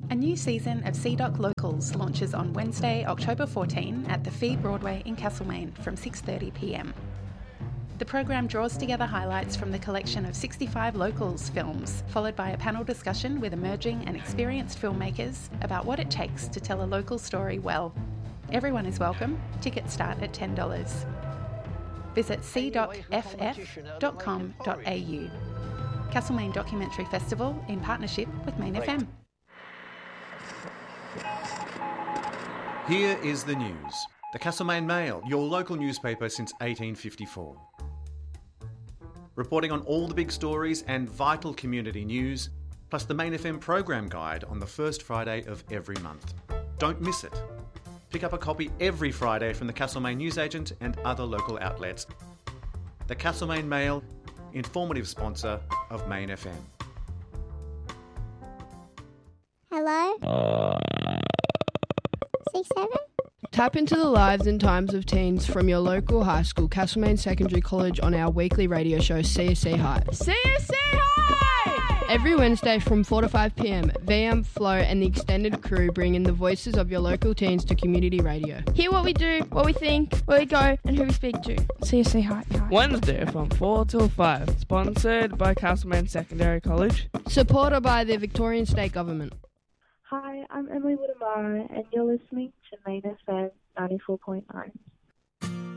A new season of CDOC Locals launches on Wednesday, October 14 at the Fee Broadway in Castlemaine from 6:30pm. The program draws together highlights from the collection of 65 Locals films, followed by a panel discussion with emerging and experienced filmmakers about what it takes to tell a local story well. Everyone is welcome. Tickets start at $10. Visit cdocff.com.au. Castlemaine Documentary Festival in partnership with Main FM. Here is the news. The Castlemaine Mail, your local newspaper since 1854. Reporting on all the big stories and vital community news, plus the Main FM program guide on the first Friday of every month. Don't miss it. Pick up a copy every Friday from the Castlemaine newsagent and other local outlets. The Castlemaine Mail, informative sponsor of Main FM. Hello? 67? Tap into the lives and times of teens from your local high school, Castlemaine Secondary College, on our weekly radio show, CSC High. CSC High! Every Wednesday from 4 to 5pm, VM, Flo and the extended crew bring in the voices of your local teens to community radio. Hear what we do, what we think, where we go and who we speak to. CSC High. Wednesday from 4 till 5. Sponsored by Castlemaine Secondary College. Supported by the Victorian State Government. Hi, I'm Emily Woodamara and you're listening to Main FM 94.9.